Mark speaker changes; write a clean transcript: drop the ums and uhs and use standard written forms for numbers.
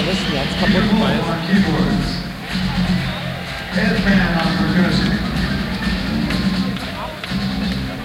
Speaker 1: Gitarristen ganz kaputt gefallen ist.
Speaker 2: Edman on percussion.